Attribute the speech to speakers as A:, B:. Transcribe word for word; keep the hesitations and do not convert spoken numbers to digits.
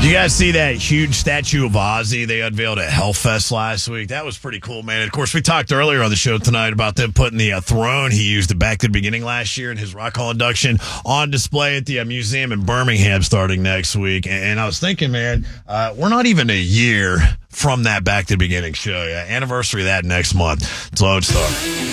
A: You guys see that huge statue of Ozzy they unveiled at Hellfest last week? That was pretty cool, man. Of course, we talked earlier on the show tonight about them putting the uh, throne he used at Back to the Beginning last year in his Rock Hall induction on display at the uh, museum in Birmingham starting next week. And, and I was thinking, man, uh, we're not even a year from that Back to the Beginning show. Yeah, anniversary of that next month. It's Lodestar.